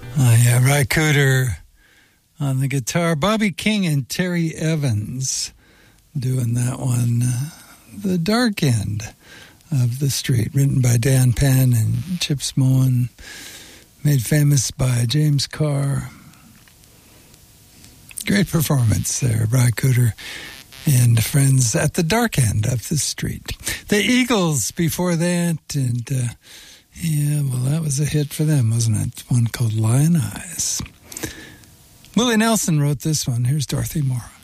Yeah, Ry Cooder on the guitar. Bobby King and Terry Evans doing that one. The Dark End of the Street, written by Dan Penn and Chip Smullen, made famous by James Carr. Great performance there, Ry Cooder and friends at the Dark End of the Street. The Eagles before that, and yeah, well, that was a hit for them, wasn't it? One called Lion Eyes. Willie Nelson wrote this one. Here's Dorothy Moore.